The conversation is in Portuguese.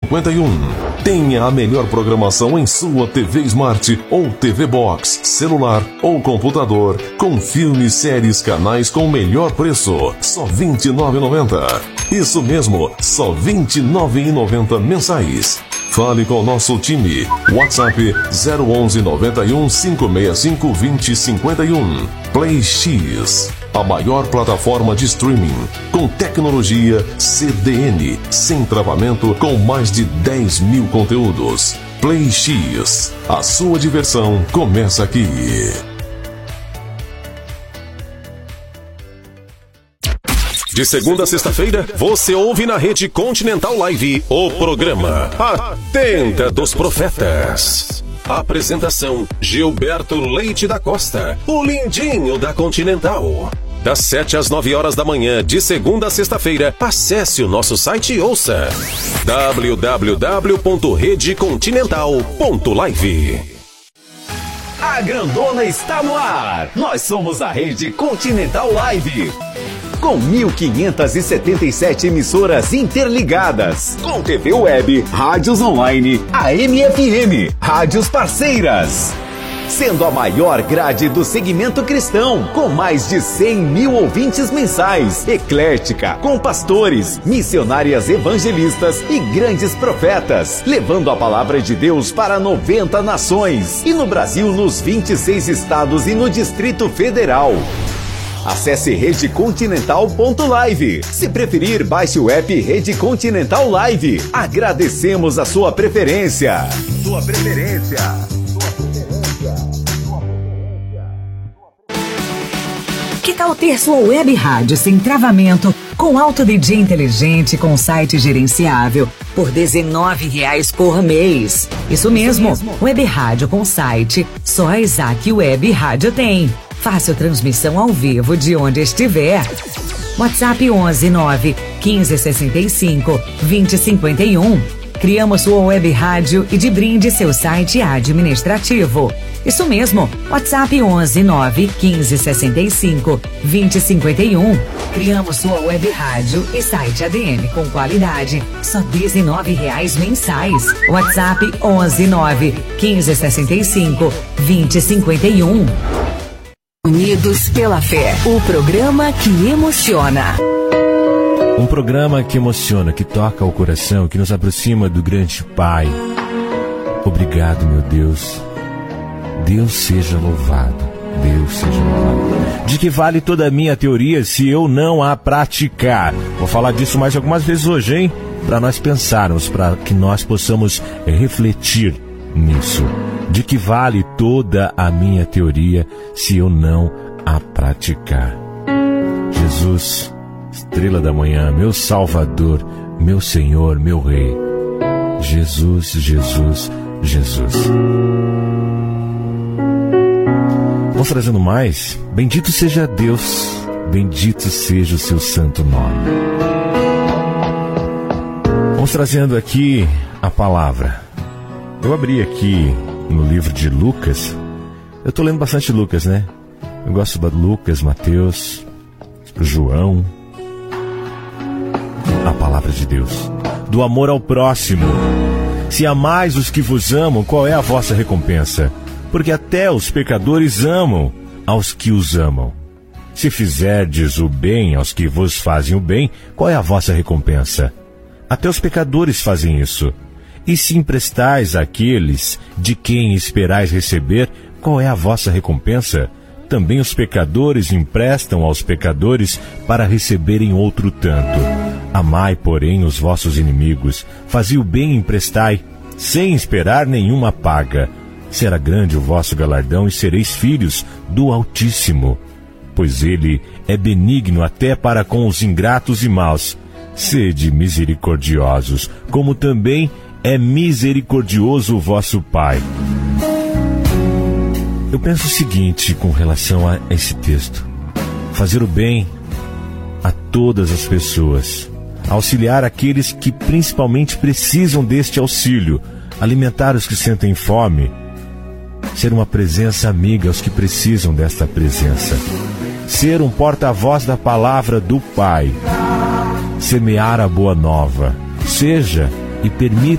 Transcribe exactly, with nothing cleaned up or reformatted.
cinquenta e um. Tenha a melhor programação em sua T V Smart ou T V Box, celular ou computador, com filmes, séries, canais com o melhor preço, só vinte e nove reais e noventa centavos. Isso mesmo, só vinte e nove reais e noventa centavos mensais. Fale com o nosso time. WhatsApp zero onze noventa e um, cinco seis cinco, vinte, cinquenta e um. Play X, a maior plataforma de streaming com tecnologia C D N, sem travamento, com mais de dez mil conteúdos. Play X, a sua diversão começa aqui. De segunda a sexta-feira, você ouve na Rede Continental Live o programa A Tenda dos Profetas. Apresentação: Gilberto Leite da Costa, o lindinho da Continental. Das sete às nove horas da manhã, de segunda a sexta-feira, acesse o nosso site e ouça w w w ponto rede continental ponto live. A grandona está no ar. Nós somos a Rede Continental Live. Com mil quinhentas e setenta e sete emissoras interligadas, com T V web, rádios online, A M F M, rádios parceiras. Sendo a maior grade do segmento cristão, com mais de cem mil ouvintes mensais, eclética, com pastores, missionárias evangelistas e grandes profetas, levando a palavra de Deus para noventa nações, e no Brasil nos vinte e seis estados e no Distrito Federal. Acesse rede continental ponto live. Se preferir, baixe o app Rede Continental Live. Agradecemos a sua preferência. Sua preferência. Sua preferência. Sua preferência. Que tal ter sua web rádio sem travamento, com alto D J inteligente, com site gerenciável, por dezenove reais por mês? Isso mesmo, Isso mesmo. Web rádio com site, só a Isaac Web Rádio tem. Fácil transmissão ao vivo de onde estiver. WhatsApp onze nove quinze sessenta e cinco vinte cinquenta e um. Criamos sua web rádio e de brinde seu site administrativo. Isso mesmo, WhatsApp onze nove quinze sessenta e cinco vinte cinquenta e um. Criamos sua web rádio e site A D M com qualidade, só dezenove reais mensais. WhatsApp onze nove quinze sessenta e cinco vinte cinquenta e um. Unidos pela Fé, o programa que emociona. Um programa que emociona, que toca o coração, que nos aproxima do grande Pai. Obrigado, meu Deus. Deus seja louvado. Deus seja louvado. De que vale toda a minha teoria se eu não a praticar? Vou falar disso mais algumas vezes hoje, hein? Para nós pensarmos, para que nós possamos refletir nisso. De que vale toda a minha teoria se eu não a praticar? Jesus, estrela da manhã, meu Salvador, meu Senhor, meu Rei. Jesus, Jesus, Jesus. Vamos trazendo mais. Bendito seja Deus, bendito seja o seu santo nome. Vamos trazendo aqui a palavra. Eu abri aqui no livro de Lucas. Eu estou lendo bastante Lucas, né? Eu gosto de Lucas, Mateus, João. A palavra de Deus. Do amor ao próximo. Se amais os que vos amam, qual é a vossa recompensa? Porque até os pecadores amam aos que os amam. Se fizerdes o bem aos que vos fazem o bem, qual é a vossa recompensa? Até os pecadores fazem isso. E se emprestais àqueles de quem esperais receber, qual é a vossa recompensa? Também os pecadores emprestam aos pecadores para receberem outro tanto. Amai, porém, os vossos inimigos, fazei o bem e emprestai, sem esperar nenhuma paga. Será grande o vosso galardão e sereis filhos do Altíssimo, pois ele é benigno até para com os ingratos e maus. Sede misericordiosos, como também é misericordioso o vosso Pai. Eu penso o seguinte com relação a esse texto: fazer o bem a todas as pessoas, auxiliar aqueles que principalmente precisam deste auxílio, alimentar os que sentem fome, ser uma presença amiga aos que precisam desta presença, ser um porta-voz da palavra do Pai, semear a boa nova, seja e permita